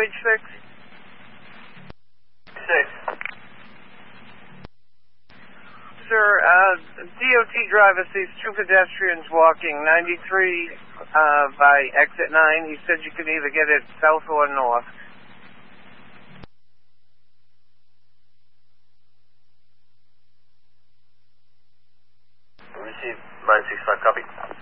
QH6? 6. Sir, DOT driver sees two pedestrians walking 93 by exit 9. He said you could either get it south or north. Receive 965, copy.